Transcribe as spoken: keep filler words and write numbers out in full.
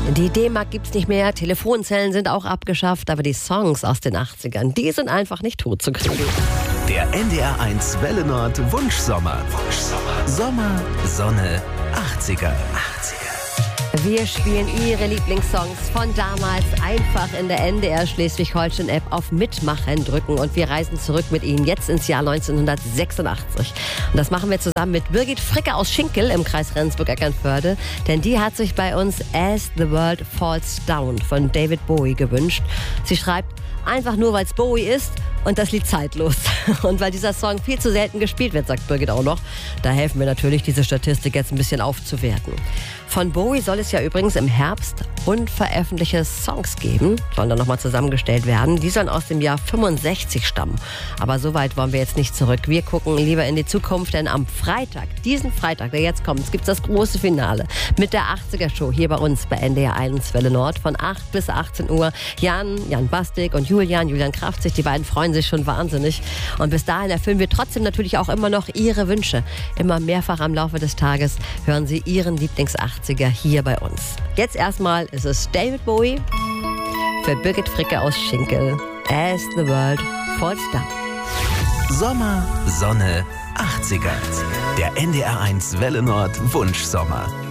Die D-Mark gibt's nicht mehr, Telefonzellen sind auch abgeschafft, aber die Songs aus den achtzigern, die sind einfach nicht tot zu kriegen. Der N D R eins Welle Nord Wunschsommer. Wunschsommer. Sommer, Sonne, achtziger. achtziger. Wir spielen Ihre Lieblingssongs von damals einfach in der N D R Schleswig-Holstein-App auf Mitmachen drücken und wir reisen zurück mit Ihnen jetzt ins Jahr neunzehnhundertsechsundachtzig. Und das machen wir zusammen mit Birgit Fricke aus Schinkel im Kreis Rendsburg-Eckernförde, denn die hat sich bei uns As the World Falls Down von David Bowie gewünscht. Sie schreibt, einfach nur weil es Bowie ist und das Lied zeitlos. Und weil dieser Song viel zu selten gespielt wird, sagt Birgit auch noch, da helfen wir natürlich, diese Statistik jetzt ein bisschen aufzuwerten. Von Bowie soll es ja übrigens im Herbst unveröffentlichte Songs geben, sollen dann nochmal zusammengestellt werden. Die sollen aus dem Jahr fünfundsechzig stammen. Aber so weit wollen wir jetzt nicht zurück. Wir gucken lieber in die Zukunft, denn am Freitag, diesen Freitag, der jetzt kommt, gibt es das große Finale mit der achtziger-Show hier bei uns bei N D R eins Welle Nord von acht bis achtzehn Uhr. Jan, Jan Bastik und Julian, Julian Kraftzig, die beiden freuen sich schon wahnsinnig. Und bis dahin erfüllen wir trotzdem natürlich auch immer noch Ihre Wünsche. Immer mehrfach am Laufe des Tages hören Sie Ihren Lieblings-achtziger hier bei uns. Jetzt erstmal ist es David Bowie für Birgit Fricke aus Schinkel. As the World Falls Down. Sommer, Sonne, achtziger. Der N D R eins Welle Nord Wunschsommer.